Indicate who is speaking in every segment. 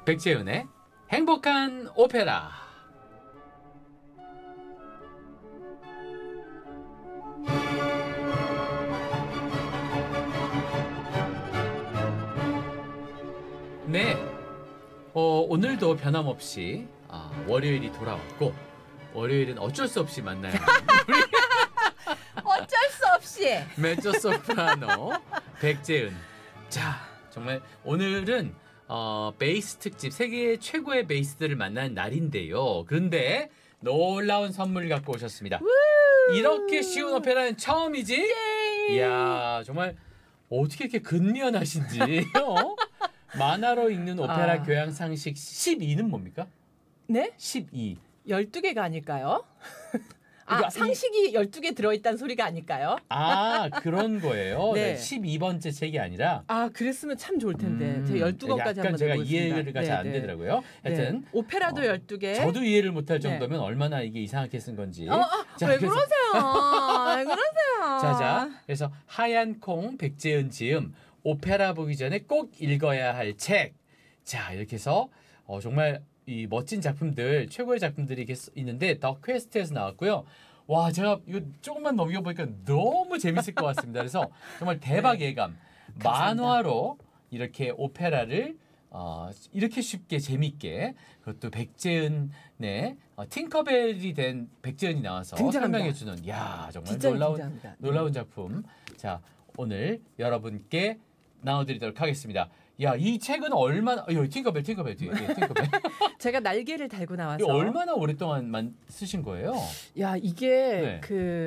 Speaker 1: 백재은의 행복한 오페라. 네, 오늘도 변함없이 월요일이 돌아왔고 월요일은 어쩔 수 없이 만나요.
Speaker 2: 어쩔 수 없이
Speaker 1: 메조소프라노 백재은. 자, 정말 오늘은 베이스 특집, 세계 최고의 베이스들을 만난 날인데요. 그런데 놀라운 선물 갖고 오셨습니다. 이렇게 쉬운 오페라는 처음이지? 이야, 정말 어떻게 이렇게 근면하신지. 만화로 읽는 오페라 교양 상식 12는 뭡니까?
Speaker 2: 네?
Speaker 1: 12.
Speaker 2: 12개가 아닐까요?
Speaker 1: 그러니까
Speaker 2: 상식이 12개 들어있다는 소리가 아닐까요?
Speaker 1: 그런 거예요.
Speaker 2: 네.
Speaker 1: 12번째 책이 아니라.
Speaker 2: 그랬으면 참 좋을 텐데. 제가 12권까지
Speaker 1: 약간
Speaker 2: 한번
Speaker 1: 제가
Speaker 2: 해보겠습니다.
Speaker 1: 이해가 잘 안 되더라고요. 하여튼
Speaker 2: 네. 오페라도 12개.
Speaker 1: 저도 이해를 못할 정도면 얼마나 이게 이상하게 쓴 건지. 자,
Speaker 2: 왜 그러세요? 왜 그러세요?
Speaker 1: 자. 그래서 하얀 콩 백재은 지음 오페라 보기 전에 꼭 읽어야 할 책. 자, 이렇게 해서 정말 이 멋진 작품들, 최고의 작품들이 이렇게 있는데 더 퀘스트에서 나왔고요. 와, 제가 이거 조금만 넘겨보니까 너무 재밌을 것 같습니다. 그래서 정말 대박 예감. 만화로 이렇게 오페라를 이렇게 쉽게 재밌게, 그것도 백재은의 팅커벨이 된 백재은이 나와서 설명해주는, 야, 정말 놀라운 작품. 자, 오늘 여러분께 나눠드리도록 하겠습니다. 야, 이 책은 얼마나 팅커벨 팅커벨.
Speaker 2: 제가 날개를 달고 나와서
Speaker 1: 얼마나 오랫동안 쓰신 거예요?
Speaker 2: 야, 이게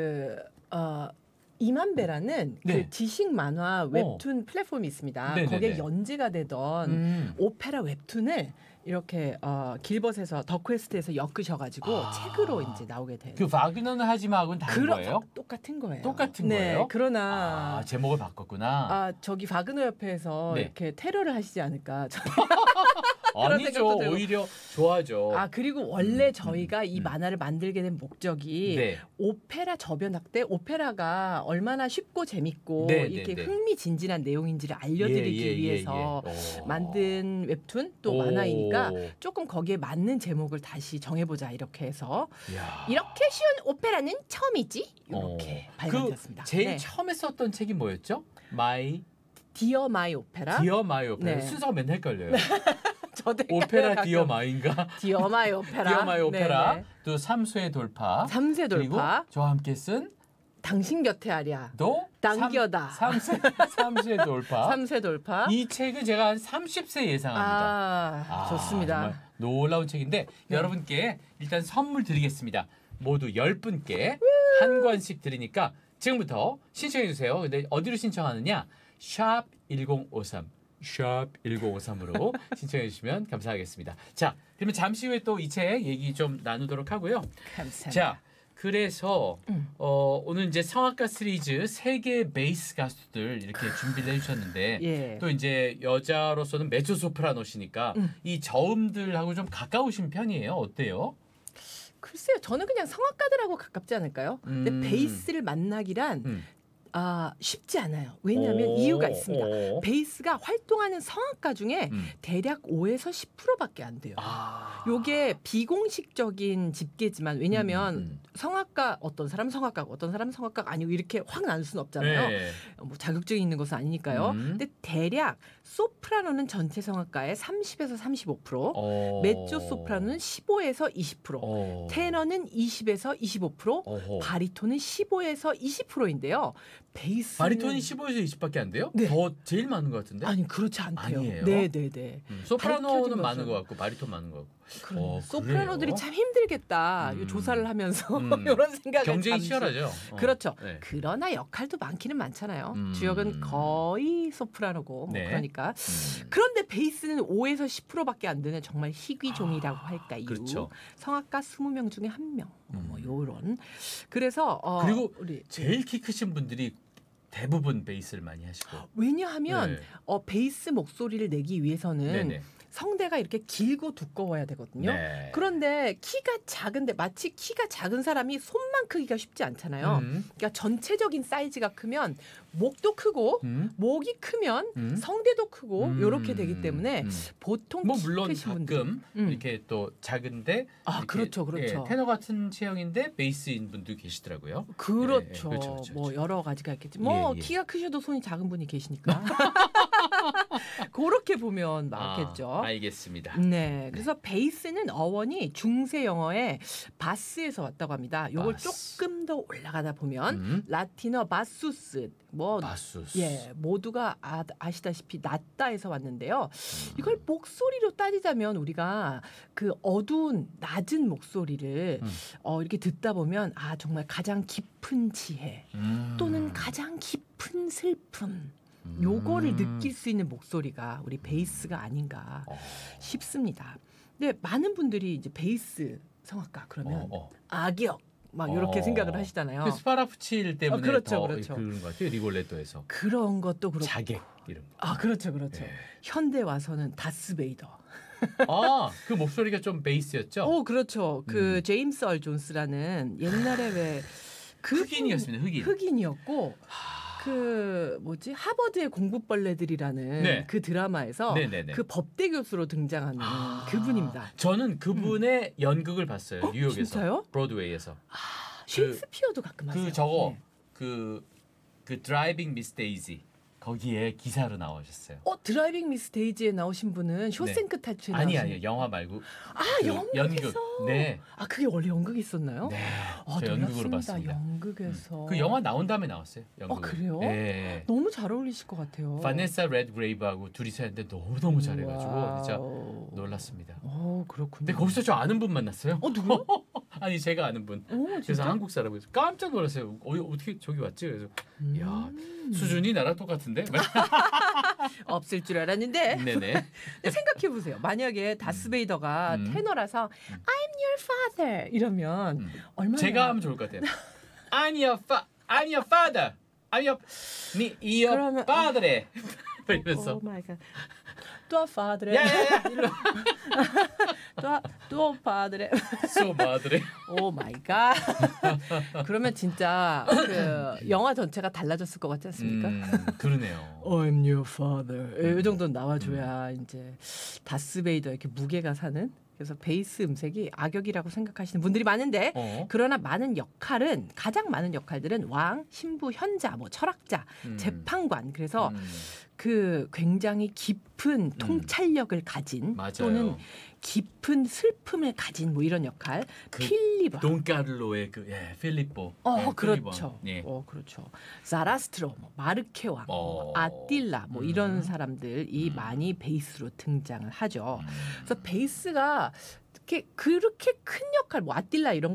Speaker 2: 이만배라는 그 지식 만화 웹툰 플랫폼이 있습니다. 거기에 연재가 되던 오페라 웹툰을 이렇게 길벗에서 더 퀘스트에서 엮으셔가지고 책으로 이제 나오게 돼요.
Speaker 1: 그 바그너는 하지마하고는 다른 거예요?
Speaker 2: 똑같은 거예요.
Speaker 1: 똑같은 거예요?
Speaker 2: 그러나
Speaker 1: 제목을 바꿨구나.
Speaker 2: 저기 바그너 옆에서 이렇게 테러를 하시지 않을까.
Speaker 1: 아니죠. 오히려 좋아하죠.
Speaker 2: 그리고 원래 저희가 이 만화를 만들게 된 목적이 오페라 저변학 때 오페라가 얼마나 쉽고 재밌고 이렇게 흥미진진한 내용인지를 알려드리기 위해서 만든 웹툰 또 만화이니까 조금 거기에 맞는 제목을 다시 정해보자 이렇게 해서 이렇게 쉬운 오페라는 처음이지? 이렇게 발간되었습니다.
Speaker 1: 제일 처음에 썼던 책이 뭐였죠?
Speaker 2: 디어 마이 오페라.
Speaker 1: 디어 마이 오페라. 순서가 맨날 헷갈려요.
Speaker 2: 오페라
Speaker 1: 디어 마인가?
Speaker 2: 디어 마이 오페라.
Speaker 1: 디어 마이 오페라. 또 삼수의 돌파.
Speaker 2: 그리고
Speaker 1: 저와 함께 쓴
Speaker 2: 당신 곁에 아랴. 당겨다.
Speaker 1: 삼수의 돌파.
Speaker 2: 삼수의 돌파.
Speaker 1: 이 책은 제가 한 30세 예상합니다.
Speaker 2: 좋습니다.
Speaker 1: 정말 놀라운 책인데 여러분께 일단 선물 드리겠습니다. 모두 10분께 한 권씩 드리니까 지금부터 신청해 주세요. 근데 어디로 신청하느냐? 샵 1053. 샵 1053으로 신청해 주시면 감사하겠습니다. 자, 그러면 잠시 후에 또 이 책 얘기 좀 나누도록 하고요.
Speaker 2: 감사합니다.
Speaker 1: 자, 그래서 오늘 이제 성악가 시리즈 세계 베이스 가수들 이렇게 준비를 해주셨는데 또 이제 여자로서는 메조소프라노시니까 이 저음들하고 좀 가까우신 편이에요. 어때요?
Speaker 2: 글쎄요, 저는 그냥 성악가들하고 가깝지 않을까요? 근데 베이스를 만나기란 쉽지 않아요. 왜냐하면 이유가 있습니다. 베이스가 활동하는 성악가 중에 대략 5에서 10%밖에 안 돼요. 요게 비공식적인 집계지만 왜냐하면 성악가 어떤 사람은 성악가고 어떤 사람은 성악가가 아니고 이렇게 확 나눌 수는 없잖아요. 뭐 자격증이 있는 것은 아니니까요. 근데 대략 소프라노는 전체 성악가의 30에서 35%, 메조 소프라노는 15에서 20%, 테너는 20에서 25%, 바리톤은 15에서 20%인데요. 베이스
Speaker 1: 바리톤이 15에서 20밖에 안 돼요? 더 제일 많은 것 같은데?
Speaker 2: 아니, 그렇지 않대요.
Speaker 1: 아니에요?
Speaker 2: 네네네.
Speaker 1: 소프라노는 많은 것 같고 바리톤 많은 것 같고.
Speaker 2: 소프라노들이 참 힘들겠다. 조사를 하면서 이런 생각을
Speaker 1: 경쟁이 치열하죠.
Speaker 2: 그렇죠. 그러나 역할도 많기는 많잖아요. 주역은 거의 소프라노고 그러니까. 그런데 베이스는 5에서 10%밖에 안 되는 정말 희귀종이라고 할까요?
Speaker 1: 그렇죠.
Speaker 2: 성악가 20명 중에 1명. 뭐 요런. 그래서
Speaker 1: 그리고 제일 키 크신 분들이 대부분 베이스를 많이 하시고.
Speaker 2: 왜냐하면 베이스 목소리를 내기 위해서는 성대가 이렇게 길고 두꺼워야 되거든요.
Speaker 1: 네.
Speaker 2: 그런데 키가 작은데 마치 키가 작은 사람이 손만 크기가 쉽지 않잖아요. 그러니까 전체적인 사이즈가 크면 목도 크고 목이 크면 성대도 크고 이렇게 되기 때문에 보통
Speaker 1: 뭐
Speaker 2: 키
Speaker 1: 물론
Speaker 2: 크신
Speaker 1: 가끔
Speaker 2: 분들
Speaker 1: 이렇게 또 작은데
Speaker 2: 아
Speaker 1: 이렇게,
Speaker 2: 그렇죠, 그렇죠.
Speaker 1: 예, 테너 같은 체형인데 베이스인 분도 계시더라고요.
Speaker 2: 그렇죠.
Speaker 1: 예, 그렇죠.
Speaker 2: 뭐 여러 가지가 있겠지. 뭐
Speaker 1: 예, 예.
Speaker 2: 키가 크셔도 손이 작은 분이 계시니까 그렇게 보면 맞겠죠.
Speaker 1: 알겠습니다.
Speaker 2: 네, 그래서 베이스는 어원이 중세 영어의 바스에서 왔다고 합니다. 요걸
Speaker 1: 바스.
Speaker 2: 조금 더 올라가다 보면 라틴어 바수스, 뭐
Speaker 1: 바수스.
Speaker 2: 예, 모두가 아시다시피 낮다에서 왔는데요. 이걸 목소리로 따지자면 우리가 그 어두운 낮은 목소리를 이렇게 듣다 보면 아 정말 가장 깊은 지혜 또는 가장 깊은 슬픔 요거를 느낄 수 있는 목소리가 우리 베이스가 아닌가 싶습니다. 근데 많은 분들이 이제 베이스 성악가 그러면 악역 막 이렇게 생각을 하시잖아요.
Speaker 1: 그 스파라푸칠 때문에
Speaker 2: 그렇죠,
Speaker 1: 더
Speaker 2: 그렇죠.
Speaker 1: 그런 것 같아요. 리골레토에서
Speaker 2: 그런 것도 그렇고
Speaker 1: 자객 이런 거.
Speaker 2: 아 그렇죠, 그렇죠.
Speaker 1: 네.
Speaker 2: 현대 와서는 다스베이더.
Speaker 1: 그 목소리가 좀 베이스였죠.
Speaker 2: 그렇죠. 그 제임스 얼 존스라는 옛날에 왜
Speaker 1: 흑인이었습니다. 흑인.
Speaker 2: 흑인이었고 그 뭐지 하버드의 공부벌레들이라는
Speaker 1: 네.
Speaker 2: 그 드라마에서
Speaker 1: 네네네.
Speaker 2: 그 법대 교수로 등장하는 그분입니다.
Speaker 1: 저는 그분의 연극을 봤어요. 뉴욕에서.
Speaker 2: 진짜요?
Speaker 1: 브로드웨이에서.
Speaker 2: 셰익스피어도 가끔 하세요.
Speaker 1: 그 저거
Speaker 2: 네.
Speaker 1: 그 드라이빙 미스 데이지 거기에 기사로 나오셨어요.
Speaker 2: 드라이빙 미스 데이지에 나오신 분은 쇼생크 탈출에
Speaker 1: 아니요 영화 말고 그
Speaker 2: 연극에서
Speaker 1: 네.
Speaker 2: 그게 원래 연극이 있었나요?
Speaker 1: 네.
Speaker 2: 아,
Speaker 1: 저 연극으로
Speaker 2: 놀랍습니다.
Speaker 1: 봤습니다.
Speaker 2: 연극에서
Speaker 1: 그 영화 나온 다음에 나왔어요. 연극.
Speaker 2: 그래요?
Speaker 1: 네.
Speaker 2: 너무 잘 어울리실 것 같아요.
Speaker 1: 바네사 레드그레이브하고 둘이서 했는데 너무 잘해가지고
Speaker 2: 와우.
Speaker 1: 진짜 놀랐습니다.
Speaker 2: 그렇군요.
Speaker 1: 근데 거기서 저 아는 분 만났어요.
Speaker 2: 누구?
Speaker 1: 아니 제가 아는 분. 그래서
Speaker 2: 진짜?
Speaker 1: 한국 사람이서 깜짝 놀랐어요. 어떻게 저기 왔지? 그래서 야 수준이 나랑 똑같은데?
Speaker 2: 없을 줄 알았는데.
Speaker 1: 네네.
Speaker 2: 생각해 보세요. 만약에 다스베이더가 테너라서 I'm your father 이러면 얼마나
Speaker 1: 제가 하면 좋을 것 같아요. I'm your father. I'm your
Speaker 2: 그러면,
Speaker 1: father. 이러면서.
Speaker 2: Oh my god. tua padre.
Speaker 1: 야야야. 일로.
Speaker 2: tuo padre.
Speaker 1: So padre.
Speaker 2: Oh my god. 그러면 진짜 그 영화 전체가 달라졌을 것 같지 않습니까?
Speaker 1: 그러네요.
Speaker 2: I'm your father. 이 정도는 나와줘야 이제 다스베이더 이렇게 무게가 사는. 그래서 베이스 음색이 악역이라고 생각하시는 분들이 많은데 그러나 가장 많은 역할들은 왕, 신부, 현자, 뭐 철학자, 재판관 그래서 그 굉장히 깊은 통찰력을 가진
Speaker 1: 맞아요.
Speaker 2: 또는 깊은 슬픔을 가진 뭐 이런 역할. 필리버.
Speaker 1: 돈카를로의 필리포.
Speaker 2: 그렇죠.
Speaker 1: 예.
Speaker 2: 그렇죠. 자라스트로, 뭐 마르케 왕, 아틸라 뭐 이런 사람들이 많이 베이스로 등장을 하죠. 그래서 베이스가 그렇게 큰 역할, 뭐 아틸라 이런